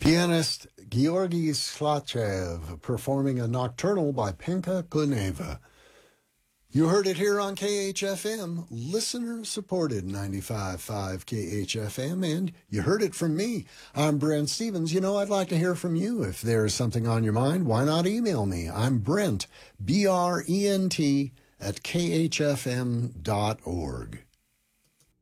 Pianist Georgy Slachev performing a nocturnal by Penka Kuneva. You heard it here on KHFM, listener-supported 95.5 KHFM, and you heard it from me. I'm Brent Stevens. You know, I'd like to hear from you. If there's something on your mind, why not email me? I'm Brent, BRENT, @khfm.org.